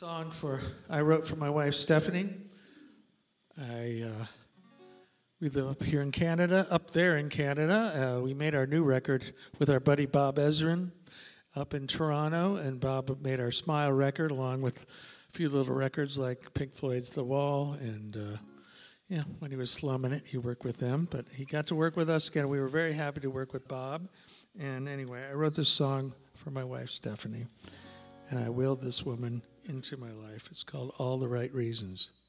Song I wrote for my wife Stephanie. We live up here in Canada, up there in Canada. We made our new record with our buddy Bob Ezrin up in Toronto, and Bob made our Smile record along with a few little records like Pink Floyd's The Wall, and when he was slumming it, he worked with them, but he got to work with us again. We were very happy to work with Bob, and anyway, I wrote this song for my wife Stephanie, and I willed this woman into my life. It's called All the Right Reasons.